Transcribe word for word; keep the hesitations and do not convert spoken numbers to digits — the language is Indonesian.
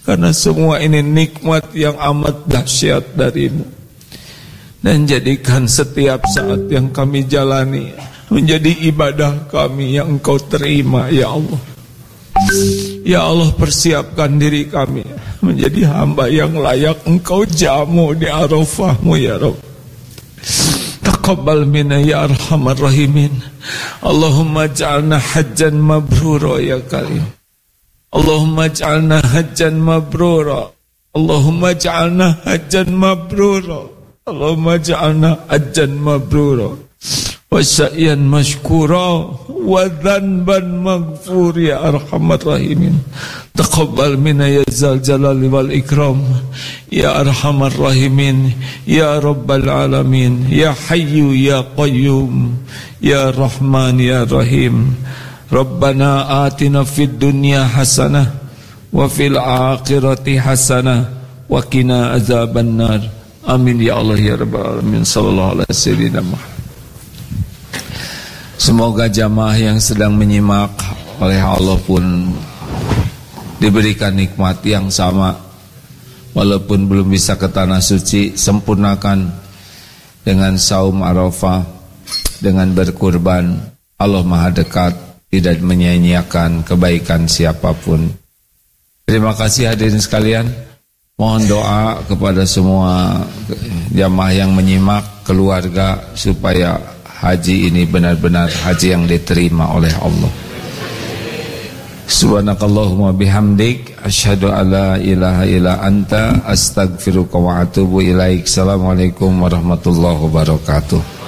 karena semua ini nikmat yang amat dahsyat darimu. Dan jadikan setiap saat yang kami jalani menjadi ibadah kami yang Engkau terima, ya Allah. Ya Allah, persiapkan diri kami menjadi hamba yang layak Engkau jamu di Arafah-Mu, ya Rabb. Taqabbal minna ya arhamar rahimin. Allahumma ja'alna hajjan mabrura ya karim. Allahumma ja'alna hajjan mabrura. Allahumma ja'alna hajjan mabrura. Allahumma ja'alna hajjan mabrura. Wa sa'yan mashkura wa dhanban maghfur ya arhamar rahimin. Taqabbal minna ya zal jalali wal ikram ya arhamar rahimin ya rabbal alamin ya hayyu ya qayyum ya rahman ya rahim. Rabbana atina fid dunya hasanah wa fil akhirati hasanah wa qina azaban nar. Amin ya Allah ya rabbal alamin. Sallallahu alaihi wasallam. Semoga jamaah yang sedang menyimak oleh Allah pun diberikan nikmat yang sama. Walaupun belum bisa ke tanah suci, sempurnakan dengan saum Arafah, dengan berkurban. Allah Maha dekat, tidak menyia-nyiakan kebaikan siapapun. Terima kasih hadirin sekalian. Mohon doa kepada semua jamaah yang menyimak, keluarga, supaya haji ini benar-benar haji yang diterima oleh Allah. Subhanakallahumma bihamdik asyhadu alla ilaha illa anta astaghfiruka wa atubu ilaik. Assalamualaikum warahmatullahi wabarakatuh.